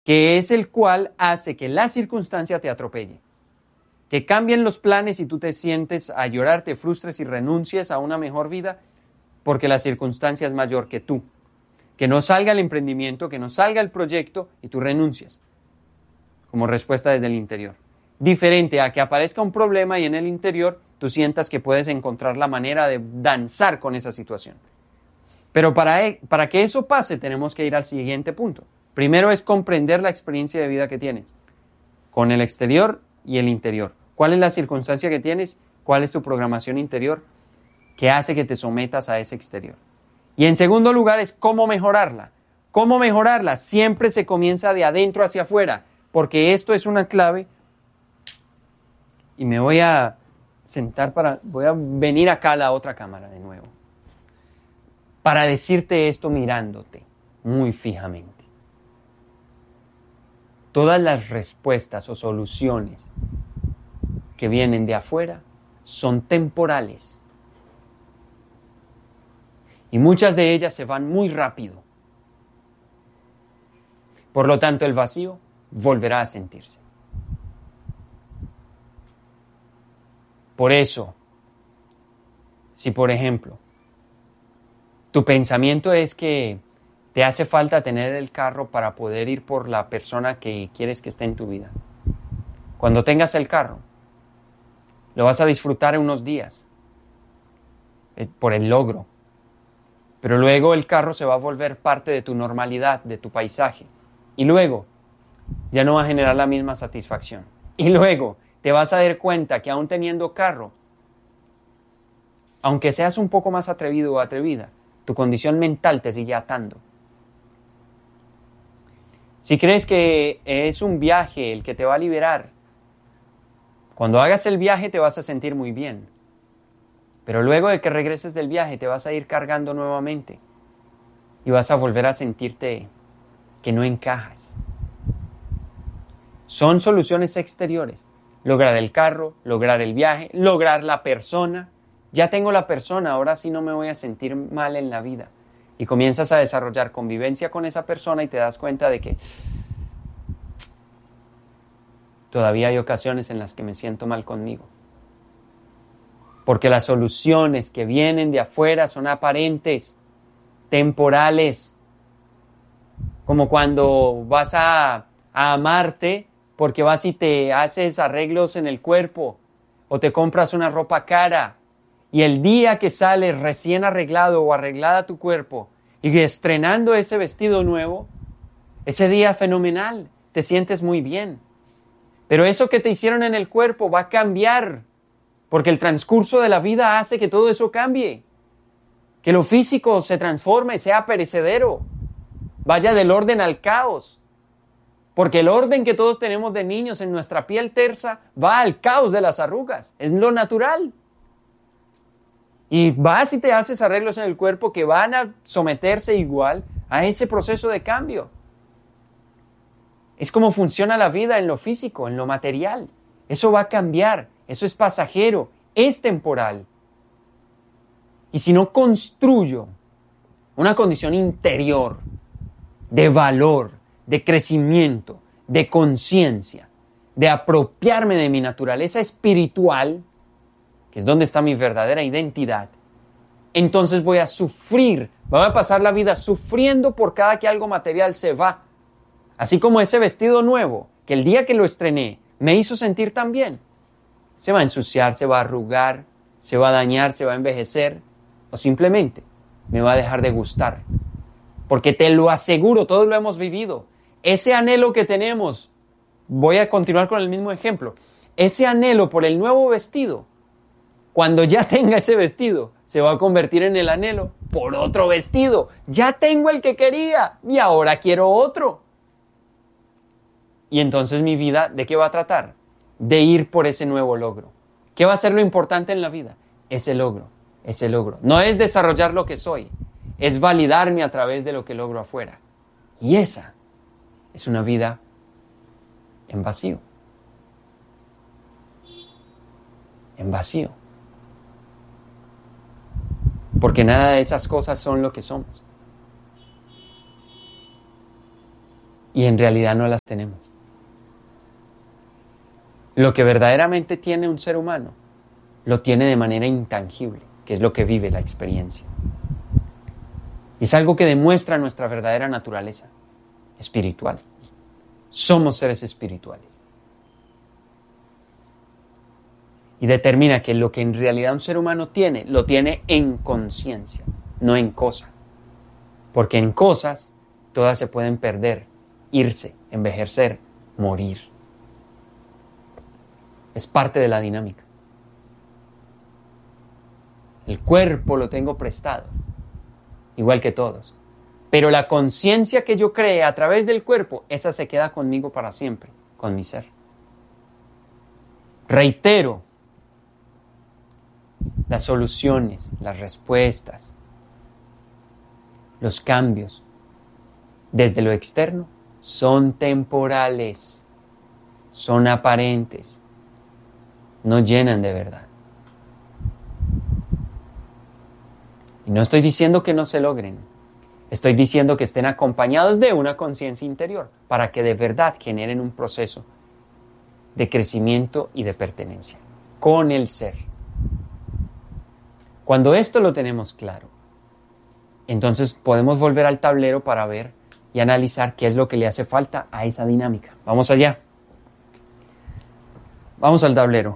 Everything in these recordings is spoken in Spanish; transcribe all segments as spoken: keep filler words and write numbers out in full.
que es el cual hace que la circunstancia te atropelle, que cambien los planes y tú te sientes a llorar, te frustres y renuncies a una mejor vida porque la circunstancia es mayor que tú, que no salga el emprendimiento, que no salga el proyecto y tú renuncias como respuesta desde el interior. Diferente a que aparezca un problema y en el interior tú sientas que puedes encontrar la manera de danzar con esa situación. Pero para, para que eso pase tenemos que ir al siguiente punto. Primero es comprender la experiencia de vida que tienes, con el exterior y el interior. ¿Cuál es la circunstancia que tienes? ¿Cuál es tu programación interior que hace que te sometas a ese exterior? Y en segundo lugar es cómo mejorarla. ¿Cómo mejorarla? Siempre se comienza de adentro hacia afuera, porque esto es una clave. Y me voy a sentar para, voy a venir acá a la otra cámara de nuevo, para decirte esto mirándote muy fijamente. Todas las respuestas o soluciones que vienen de afuera son temporales. Y muchas de ellas se van muy rápido. Por lo tanto, el vacío volverá a sentirse. Por eso, si por ejemplo, tu pensamiento es que te hace falta tener el carro para poder ir por la persona que quieres que esté en tu vida. Cuando tengas el carro, lo vas a disfrutar en unos días por el logro. Pero luego el carro se va a volver parte de tu normalidad, de tu paisaje. Y luego ya no va a generar la misma satisfacción. Y luego te vas a dar cuenta que aún teniendo carro, aunque seas un poco más atrevido o atrevida, tu condición mental te sigue atando. Si crees que es un viaje el que te va a liberar, cuando hagas el viaje te vas a sentir muy bien. Pero luego de que regreses del viaje te vas a ir cargando nuevamente y vas a volver a sentirte que no encajas. Son soluciones exteriores. Lograr el carro, lograr el viaje, lograr la persona. Ya tengo la persona, ahora sí no me voy a sentir mal en la vida. Y comienzas a desarrollar convivencia con esa persona y te das cuenta de que todavía hay ocasiones en las que me siento mal conmigo. Porque las soluciones que vienen de afuera son aparentes, temporales. Como cuando vas a, a amarte porque vas y te haces arreglos en el cuerpo o te compras una ropa cara y el día que sales recién arreglado o arreglada tu cuerpo y estrenando ese vestido nuevo, ese día fenomenal, te sientes muy bien. Pero eso que te hicieron en el cuerpo va a cambiar porque el transcurso de la vida hace que todo eso cambie, que lo físico se transforme, sea perecedero, vaya del orden al caos. Porque el orden que todos tenemos de niños en nuestra piel tersa va al caos de las arrugas. Es lo natural. Y vas y te haces arreglos en el cuerpo que van a someterse igual a ese proceso de cambio. Es como funciona la vida en lo físico, en lo material. Eso va a cambiar. Eso es pasajero. Es temporal. Y si no construyo una condición interior de valor, de crecimiento, de conciencia, de apropiarme de mi naturaleza espiritual, que es donde está mi verdadera identidad, entonces voy a sufrir, voy a pasar la vida sufriendo por cada que algo material se va. Así como ese vestido nuevo, que el día que lo estrené me hizo sentir tan bien, se va a ensuciar, se va a arrugar, se va a dañar, se va a envejecer, o simplemente me va a dejar de gustar. Porque te lo aseguro, todos lo hemos vivido. Ese anhelo que tenemos, voy a continuar con el mismo ejemplo, ese anhelo por el nuevo vestido, cuando ya tenga ese vestido, se va a convertir en el anhelo por otro vestido. Ya tengo el que quería y ahora quiero otro. Y entonces mi vida, ¿de qué va a tratar? De ir por ese nuevo logro. ¿Qué va a ser lo importante en la vida? Ese logro, ese logro. No es desarrollar lo que soy, es validarme a través de lo que logro afuera. Y esa es una vida en vacío. En vacío. Porque nada de esas cosas son lo que somos. y en realidad no las tenemos. Lo que verdaderamente tiene un ser humano, lo tiene de manera intangible, que es lo que vive la experiencia. Es algo que demuestra nuestra verdadera naturaleza espiritual. Somos seres espirituales. Y determina que lo que en realidad un ser humano tiene, lo tiene en conciencia, no en cosa. Porque en cosas, todas se pueden perder, irse, envejecer, morir. Es parte de la dinámica. El cuerpo lo tengo prestado, igual que todos. Pero la conciencia que yo cree a través del cuerpo, esa se queda conmigo para siempre, con mi ser. Reitero, las soluciones, las respuestas, los cambios desde lo externo son temporales, son aparentes, no llenan de verdad. Y no estoy diciendo que no se logren, estoy diciendo que estén acompañados de una conciencia interior para que de verdad generen un proceso de crecimiento y de pertenencia con el ser. Cuando esto lo tenemos claro, entonces podemos volver al tablero para ver y analizar qué es lo que le hace falta a esa dinámica. Vamos allá. Vamos al tablero.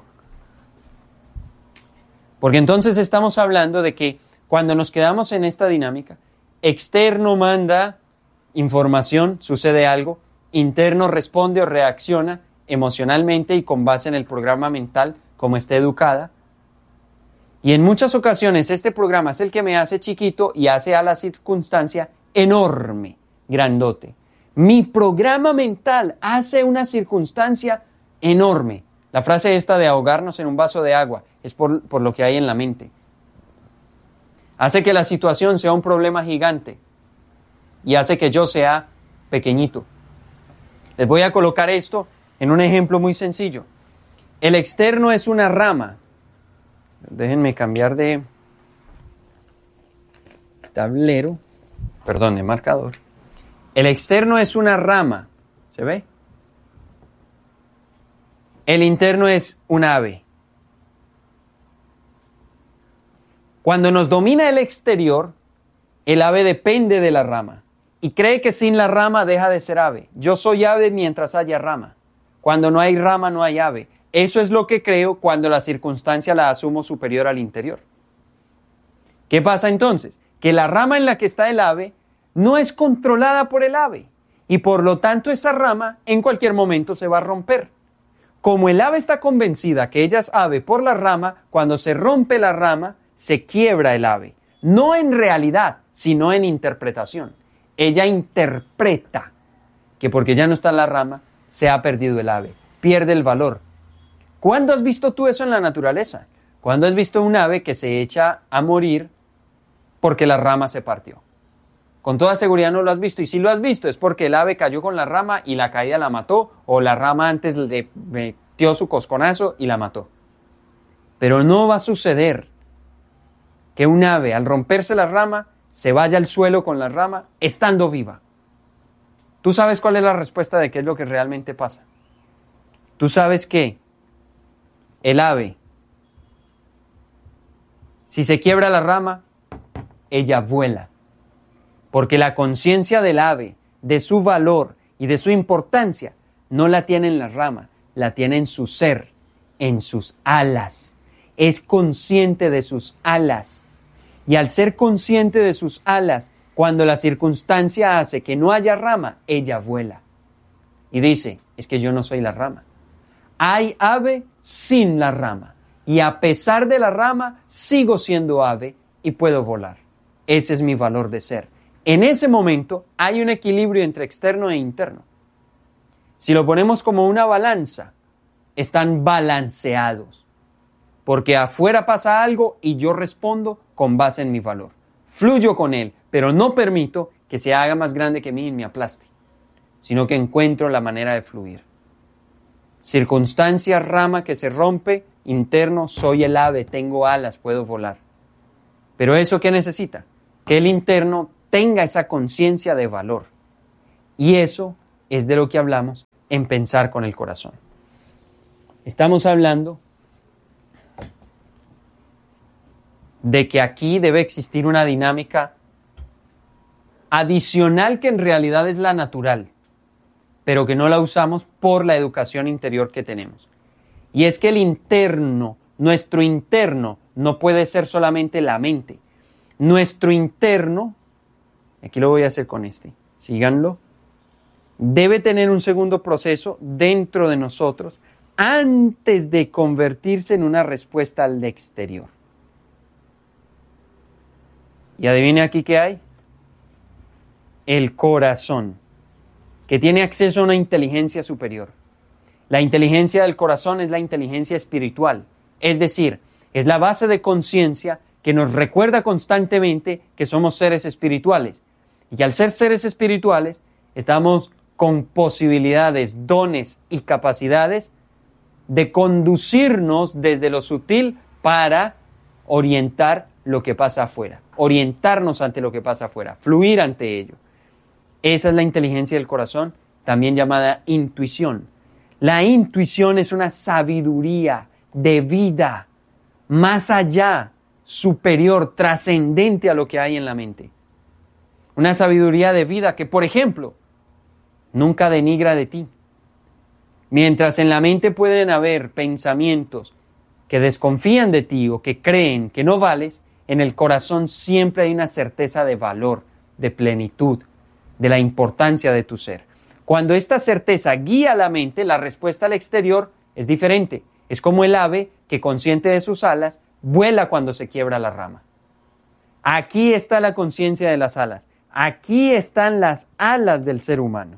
Porque entonces estamos hablando de que cuando nos quedamos en esta dinámica, externo manda información, sucede algo, interno responde o reacciona emocionalmente y con base en el programa mental como esté educada. Y en muchas ocasiones este programa es el que me hace chiquito y hace a la circunstancia enorme, grandote. Mi programa mental hace una circunstancia enorme. La frase esta de ahogarnos en un vaso de agua es por, por lo que hay en la mente. Hace que la situación sea un problema gigante y hace que yo sea pequeñito. Les voy a colocar esto en un ejemplo muy sencillo. El externo es una rama. Déjenme cambiar de tablero, perdón, de marcador. El externo es una rama, ¿se ve? El interno es un ave. Cuando nos domina el exterior, el ave depende de la rama y cree que sin la rama deja de ser ave. Yo soy ave mientras haya rama. Cuando no hay rama, no hay ave. Eso es lo que creo cuando la circunstancia la asumo superior al interior. ¿Qué pasa entonces? Que la rama en la que está el ave no es controlada por el ave y por lo tanto esa rama en cualquier momento se va a romper. Como el ave está convencida que ella es ave por la rama, cuando se rompe la rama, se quiebra el ave. No en realidad, sino en interpretación. Ella interpreta que porque ya no está en la rama, se ha perdido el ave, pierde el valor. ¿Cuándo has visto tú eso en la naturaleza? ¿Cuándo has visto un ave que se echa a morir porque la rama se partió? Con toda seguridad no lo has visto, y si lo has visto es porque el ave cayó con la rama y la caída la mató, o la rama antes le metió su cosconazo y la mató. Pero no va a suceder que un ave al romperse la rama se vaya al suelo con la rama estando viva. ¿Tú sabes cuál es la respuesta de qué es lo que realmente pasa? Tú sabes que el ave, si se quiebra la rama, ella vuela. Porque la conciencia del ave, de su valor y de su importancia, no la tiene en la rama, la tiene en su ser, en sus alas. Es consciente de sus alas. Y al ser consciente de sus alas, cuando la circunstancia hace que no haya rama, ella vuela. Y dice, es que yo no soy la rama. Hay ave sin la rama. Y a pesar de la rama, sigo siendo ave y puedo volar. Ese es mi valor de ser. En ese momento hay un equilibrio entre externo e interno. Si lo ponemos como una balanza, están balanceados. Porque afuera pasa algo y yo respondo con base en mi valor. Fluyo con él, pero no permito que se haga más grande que mí y me aplaste, sino que encuentro la manera de fluir. Circunstancia, rama que se rompe, interno, soy el ave, tengo alas, puedo volar. Pero ¿eso qué necesita? Que el interno tenga esa conciencia de valor. Y eso es de lo que hablamos en pensar con el corazón. Estamos hablando de que aquí debe existir una dinámica adicional que en realidad es la natural, pero que no la usamos por la educación interior que tenemos. Y es que el interno, nuestro interno, no puede ser solamente la mente. Nuestro interno, aquí lo voy a hacer con este, síganlo, debe tener un segundo proceso dentro de nosotros antes de convertirse en una respuesta al exterior. Y adivine aquí qué hay. El corazón, que tiene acceso a una inteligencia superior. La inteligencia del corazón es la inteligencia espiritual, es decir, es la base de conciencia que nos recuerda constantemente que somos seres espirituales. Y que al ser seres espirituales, estamos con posibilidades, dones y capacidades de conducirnos desde lo sutil para orientar lo que pasa afuera, orientarnos ante lo que pasa afuera, fluir ante ello. Esa es la inteligencia del corazón, también llamada intuición. La intuición es una sabiduría de vida, más allá, superior, trascendente a lo que hay en la mente. Una sabiduría de vida que, por ejemplo, nunca denigra de ti. Mientras en la mente pueden haber pensamientos que desconfían de ti o que creen que no vales, en el corazón siempre hay una certeza de valor, de plenitud, de la importancia de tu ser. Cuando esta certeza guía la mente, la respuesta al exterior es diferente. Es como el ave que, consciente de sus alas, vuela cuando se quiebra la rama. Aquí está la conciencia de las alas. Aquí están las alas del ser humano.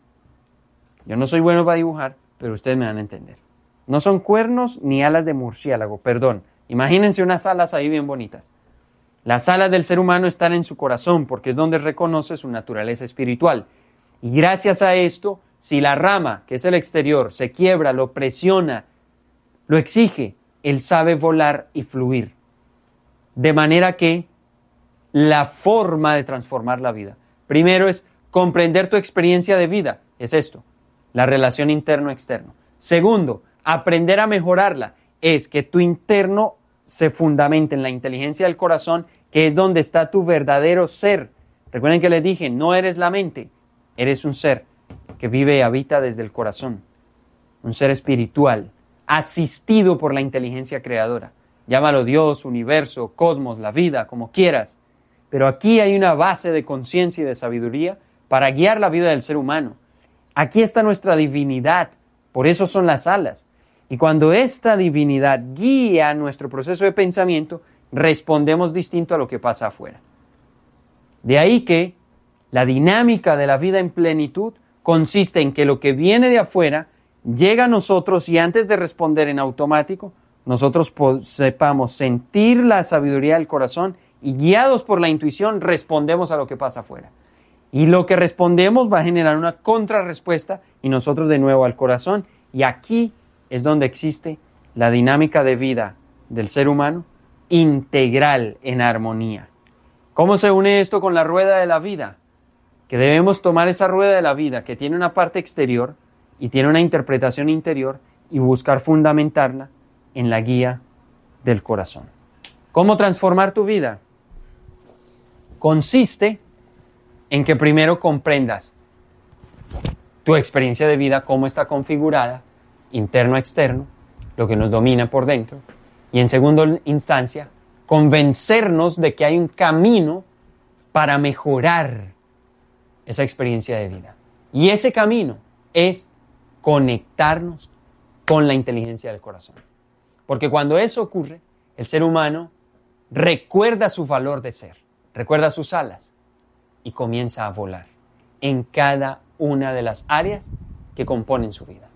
Yo no soy bueno para dibujar, pero ustedes me van a entender. No son cuernos ni alas de murciélago, perdón. Imagínense unas alas ahí bien bonitas. Las alas del ser humano están en su corazón porque es donde reconoce su naturaleza espiritual. Y gracias a esto, si la rama, que es el exterior, se quiebra, lo presiona, lo exige, él sabe volar y fluir. De manera que la forma de transformar la vida, primero es comprender tu experiencia de vida, es esto, la relación interno-externo. Segundo, aprender a mejorarla, es que tu interno se fundamenta en la inteligencia del corazón, que es donde está tu verdadero ser. Recuerden que les dije, no eres la mente, eres un ser que vive y habita desde el corazón. Un ser espiritual, asistido por la inteligencia creadora. Llámalo Dios, universo, cosmos, la vida, como quieras. Pero aquí hay una base de conciencia y de sabiduría para guiar la vida del ser humano. Aquí está nuestra divinidad, por eso son las alas. Y cuando esta divinidad guía nuestro proceso de pensamiento, respondemos distinto a lo que pasa afuera. De ahí que la dinámica de la vida en plenitud consiste en que lo que viene de afuera llega a nosotros y antes de responder en automático, nosotros sepamos sentir la sabiduría del corazón y guiados por la intuición respondemos a lo que pasa afuera. Y lo que respondemos va a generar una contrarrespuesta y nosotros de nuevo al corazón. Y aquí es donde existe la dinámica de vida del ser humano integral en armonía. ¿Cómo se une esto con la rueda de la vida? Que debemos tomar esa rueda de la vida que tiene una parte exterior y tiene una interpretación interior y buscar fundamentarla en la guía del corazón. ¿Cómo transformar tu vida? Consiste en que primero comprendas tu experiencia de vida, cómo está configurada, interno-externo, lo que nos domina por dentro, y en segunda instancia, convencernos de que hay un camino para mejorar esa experiencia de vida. Y ese camino es conectarnos con la inteligencia del corazón. Porque cuando eso ocurre, el ser humano recuerda su valor de ser, recuerda sus alas y comienza a volar en cada una de las áreas que componen su vida.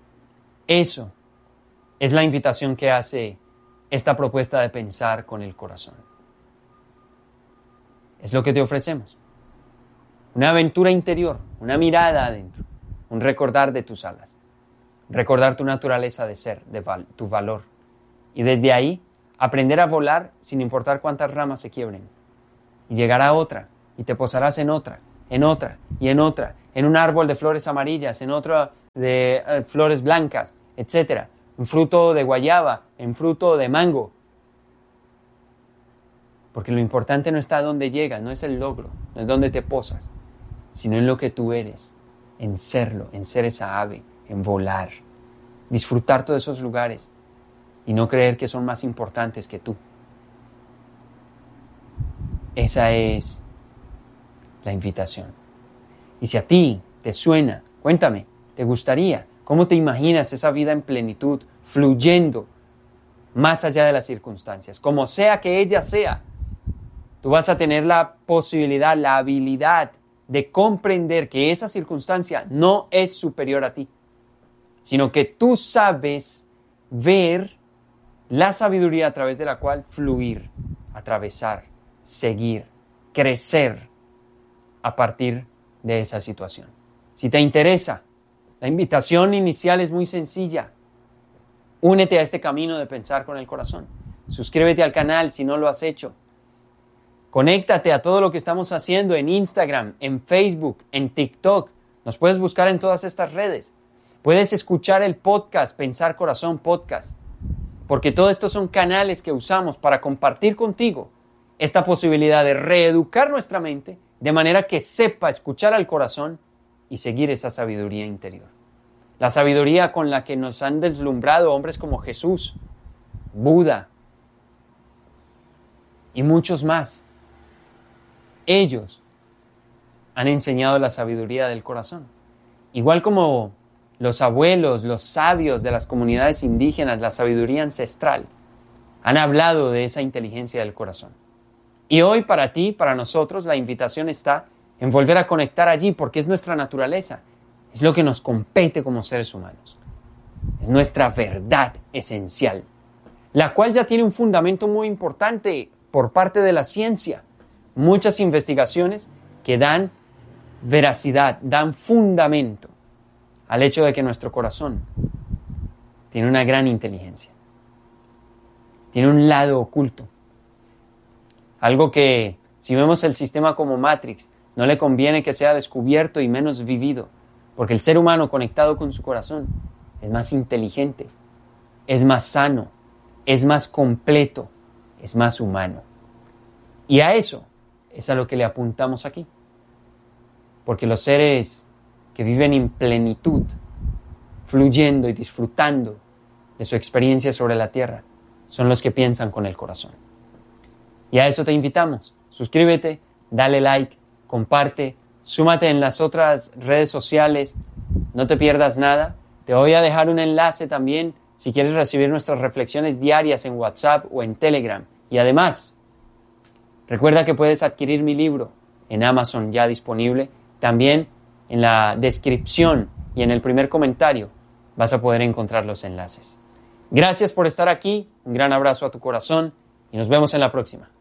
Eso es la invitación que hace esta propuesta de pensar con el corazón. Es lo que te ofrecemos. Una aventura interior, una mirada adentro, un recordar de tus alas, recordar tu naturaleza de ser, de val- tu valor. Y desde ahí, aprender a volar sin importar cuántas ramas se quiebren. Y llegar a otra, y te posarás en otra. en otra y en otra, en un árbol de flores amarillas, en otro de eh, flores blancas, etcétera. Un fruto de guayaba, en fruto de mango. Porque lo importante no está donde llegas, no es el logro, no es donde te posas, sino en lo que tú eres, en serlo, en ser esa ave, en volar, disfrutar todos esos lugares y no creer que son más importantes que tú. Esa es la invitación. Y si a ti te suena, cuéntame, ¿te gustaría? ¿Cómo te imaginas esa vida en plenitud, fluyendo más allá de las circunstancias? Como sea que ella sea, tú vas a tener la posibilidad, la habilidad de comprender que esa circunstancia no es superior a ti, sino que tú sabes ver la sabiduría a través de la cual fluir, atravesar, seguir, crecer a partir de esa situación. Si te interesa, la invitación inicial es muy sencilla. Únete a este camino de pensar con el corazón. Suscríbete al canal si no lo has hecho. Conéctate a todo lo que estamos haciendo en Instagram, en Facebook, en TikTok. Nos puedes buscar en todas estas redes. Puedes escuchar el podcast Pensar Corazón Podcast, porque todos estos son canales que usamos para compartir contigo esta posibilidad de reeducar nuestra mente de manera que sepa escuchar al corazón y seguir esa sabiduría interior. La sabiduría con la que nos han deslumbrado hombres como Jesús, Buda y muchos más. Ellos han enseñado la sabiduría del corazón. Igual como los abuelos, los sabios de las comunidades indígenas, la sabiduría ancestral, han hablado de esa inteligencia del corazón. Y hoy para ti, para nosotros, la invitación está en volver a conectar allí porque es nuestra naturaleza, es lo que nos compete como seres humanos. Es nuestra verdad esencial, la cual ya tiene un fundamento muy importante por parte de la ciencia. Muchas investigaciones que dan veracidad, dan fundamento al hecho de que nuestro corazón tiene una gran inteligencia, tiene un lado oculto. Algo que, si vemos el sistema como Matrix, no le conviene que sea descubierto y menos vivido, porque el ser humano conectado con su corazón es más inteligente, es más sano, es más completo, es más humano. Y a eso es a lo que le apuntamos aquí, porque los seres que viven en plenitud, fluyendo y disfrutando de su experiencia sobre la tierra, son los que piensan con el corazón. Y a eso te invitamos. Suscríbete, dale like, comparte, súmate en las otras redes sociales, no te pierdas nada. Te voy a dejar un enlace también si quieres recibir nuestras reflexiones diarias en WhatsApp o en Telegram. Y además, recuerda que puedes adquirir mi libro en Amazon ya disponible. También en la descripción y en el primer comentario vas a poder encontrar los enlaces. Gracias por estar aquí, un gran abrazo a tu corazón y nos vemos en la próxima.